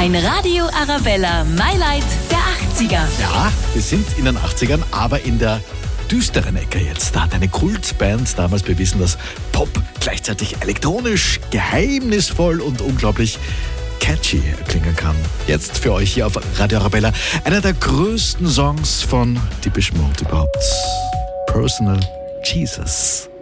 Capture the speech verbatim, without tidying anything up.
Ein Radio Arabella My-Light der achtziger. Ja, wir sind in den achtzigern, aber in der düsteren Ecke jetzt. Da hat eine Kultband damals bewiesen, dass Pop gleichzeitig elektronisch, geheimnisvoll und unglaublich catchy klingen kann. Jetzt für euch hier auf Radio Arabella einer der größten Songs von Depeche Mode überhaupt. Personal Jesus.